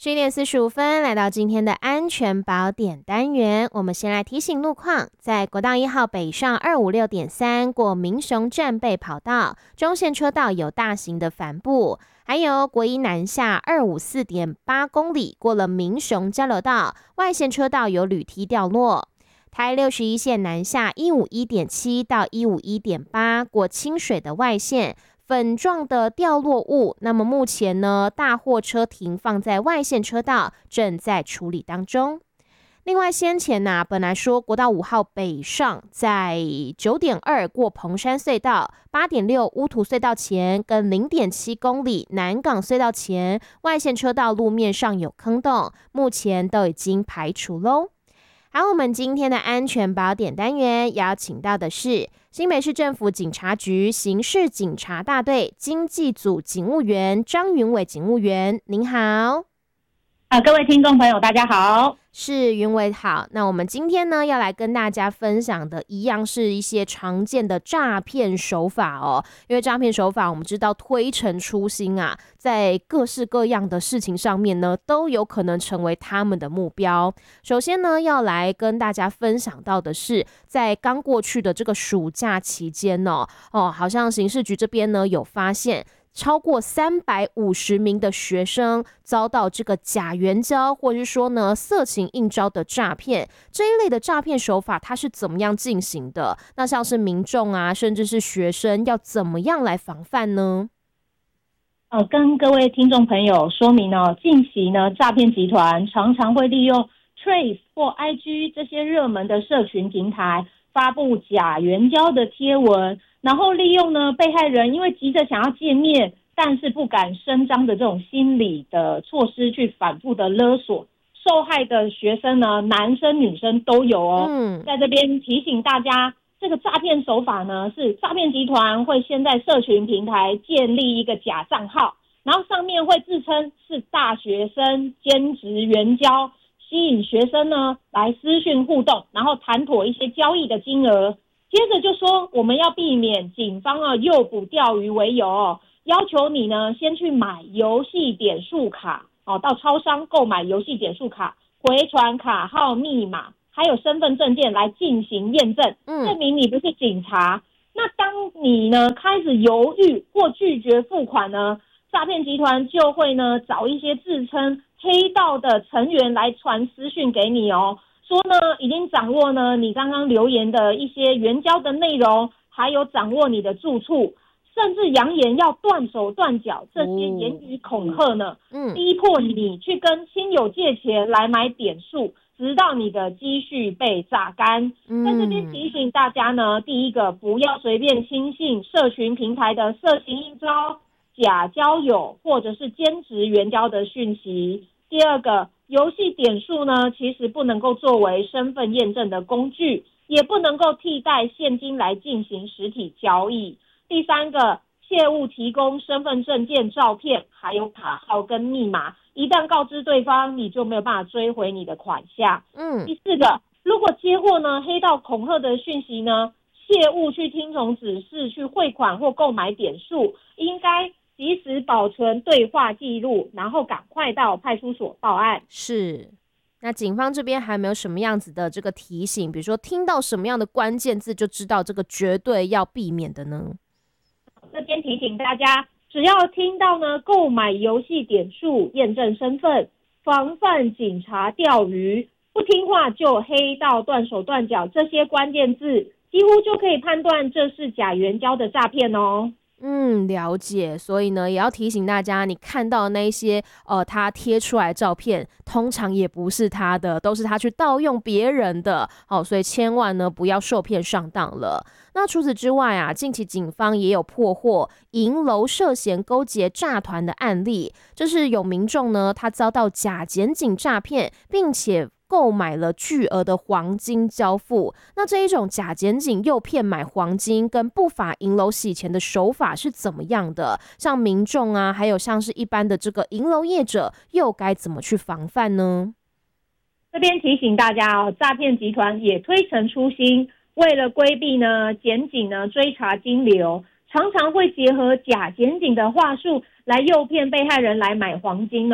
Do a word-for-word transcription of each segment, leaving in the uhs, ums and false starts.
十一点四十五分，来到今天的安全宝典单元。我们先来提醒路况，在国道一号北上二五六点三过民雄战备跑道，中线车道有大型的帆布；还有国一南下二五四点八公里，过了民雄交流道，外线车道有铝梯掉落。台六十一线南下一五一点七到一五一点八，过清水的外线。粉状的掉落物，那么目前呢，大货车停放在外线车道，正在处理当中。另外，先前呢、啊，本来说国道五号北上在九点二过彭山隧道、八点六乌涂隧道前跟零点七公里南港隧道前外线车道路面上有坑洞，目前都已经排除喽。好，我们今天的安全宝典单元邀请到的是新北市政府警察局刑事警察大队经济组警务员张云伟警务员，您好。 啊，各位听众朋友，大家好。 是云伟好，那我们今天呢要来跟大家分享的一样是一些常见的诈骗手法哦。因为诈骗手法我们知道推陈出新啊，在各式各样的事情上面呢都有可能成为他们的目标。首先呢要来跟大家分享到的是，在刚过去的这个暑假期间哦，哦，好像刑事局这边呢有发现。超过三百五十名的学生遭到这个假援交，或者是说呢色情应招的诈骗，这一类的诈骗手法它是怎么样进行的？那像是民众啊，甚至是学生要怎么样来防范呢？ 呃，跟各位听众朋友说明哦，近期呢诈骗集团常常会利用 Trace 或 I G 这些热门的社群平台发布假援交的贴文。然后利用呢被害人因为急着想要见面，但是不敢声张的这种心理的措施去反复的勒索，受害的学生呢，男生女生都有哦。嗯，在这边提醒大家，这个诈骗手法呢是诈骗集团会先在社群平台建立一个假账号，然后上面会自称是大学生兼职援交，吸引学生呢来私讯互动，然后谈妥一些交易的金额。接着就说我们要避免警方啊诱捕钓鱼为由哦，要求你呢先去买游戏点数卡哦，到超商购买游戏点数卡，回传卡号密码，还有身份证件来进行验证，证明你不是警察。那当你呢开始犹豫或拒绝付款呢，诈骗集团就会呢找一些自称黑道的成员来传私讯给你哦。说呢，已经掌握呢你刚刚留言的一些援交的内容，还有掌握你的住处，甚至扬言要断手断脚，这些言语恐吓呢，嗯，逼迫你去跟亲友借钱来买点数，直到你的积蓄被榨干。在这边提醒大家呢，第一个，不要随便轻信社群平台的色情应招、假交友或者是兼职援交的讯息。第二个，游戏点数呢，其实不能够作为身份验证的工具，也不能够替代现金来进行实体交易。第三个，切勿提供身份证件照片，还有卡号跟密码，一旦告知对方，你就没有办法追回你的款项。嗯。第四个，如果接获呢黑道恐吓的讯息呢，切勿去听从指示去汇款或购买点数，应该及时保存对话记录，然后赶快到派出所报案。 是，那警方这边还没有什么样子的这个提醒，比如说听到什么样的关键字就知道这个绝对要避免的呢？ 这边提醒大家，只要听到呢购买游戏点数、验证身份、防范警察钓鱼、不听话就黑道断手断脚这些关键字，几乎就可以判断这是假援交的诈骗哦。 嗯，了解。所以呢，也要提醒大家，你看到那些呃，他贴出来的照片，通常也不是他的，都是他去盗用别人的。好、哦，所以千万呢不要受骗上当了。那除此之外啊，近期警方也有破获银楼涉嫌勾结诈团的案例，就是有民众呢，他遭到假检警诈骗，并且购买了巨额的黄金交付。那这一种假检警诱骗买黄金跟不法银楼洗钱的手法是怎么样的？像民众啊，还有像是一般的这个银楼业者，又该怎么去防范呢？ 这边提醒大家哦，诈骗集团也推陈出新，为了规避呢检警呢追查金流，常常会结合假检警的话术来诱骗被害人来买黄金哦。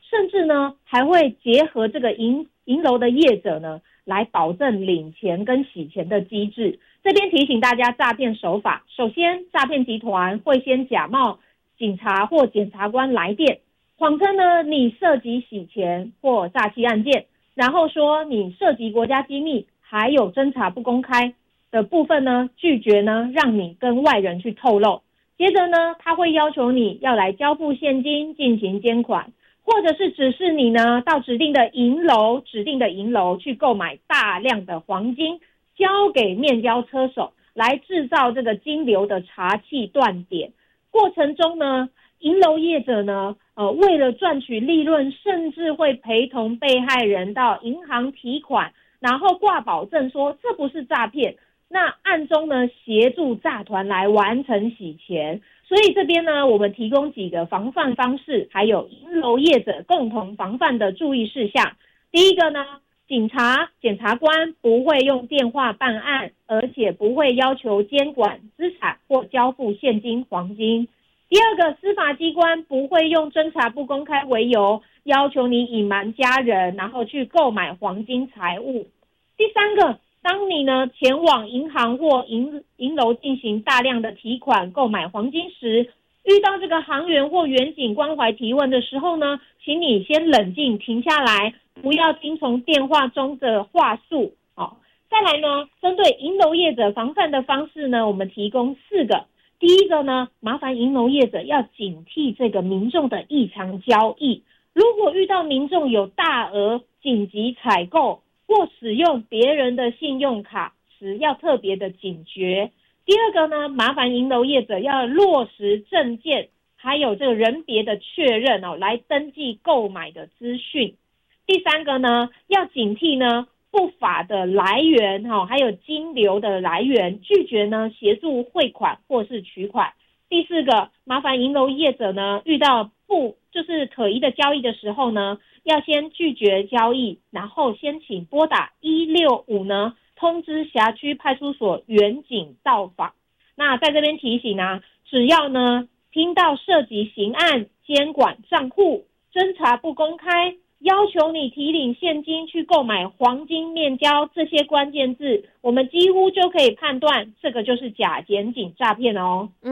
甚至呢还会结合这个银银楼的业者呢来保证领钱跟洗钱的机制。这边提醒大家诈骗手法，首先诈骗集团会先假冒警察或检察官来电，谎称呢你涉及洗钱或诈欺案件，然后说你涉及国家机密还有侦查不公开的部分呢，拒绝呢让你跟外人去透露。接着呢他会要求你要来交付现金进行监款，或者是指示你呢到指定的银楼指定的银楼去购买大量的黄金，交给面交车手来制造这个金流的查气断点。过程中呢银楼业者呢呃，为了赚取利润，甚至会陪同被害人到银行提款，然后挂保证说这不是诈骗，那暗中呢协助诈团来完成洗钱。所以这边呢我们提供几个防范方式，还有银楼业者共同防范的注意事项。第一个呢，警察检察官不会用电话办案，而且不会要求监管资产或交付现金黄金。第二个，司法机关不会用侦查不公开为由要求你隐瞒家人，然后去购买黄金财物。第三个，当你呢前往银行或银银楼进行大量的提款购买黄金时，遇到这个行员或员警关怀提问的时候呢，请你先冷静停下来，不要听从电话中的话术。哦，再来呢，针对银楼业者防范的方式呢，我们提供四个。第一个呢，麻烦银楼业者要警惕这个民众的异常交易。如果遇到民众有大额紧急采购或使用别人的信用卡时，要特别的警觉。第二个呢，麻烦银楼业者要落实证件还有这个人别的确认哦，来登记购买的资讯。第三个呢，要警惕呢不法的来源哈，还有金流的来源，拒绝呢协助汇款或是取款。第四个，麻烦银楼业者呢遇到不就是可疑的交易的时候呢，要先拒绝交易，然后先请拨打一六五呢通知辖区派出所员警到访。那在这边提醒啊，只要呢听到涉及刑案、监管账户、侦查不公开、要求你提领现金去购买黄金面交这些关键字，我们几乎就可以判断这个就是假检警诈骗哦。